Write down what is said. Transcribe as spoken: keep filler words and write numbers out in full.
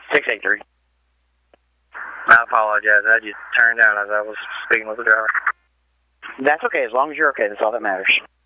six eight three. I apologize. I just turned down as I was speaking with the driver. That's okay. As long as you're okay, that's all that matters.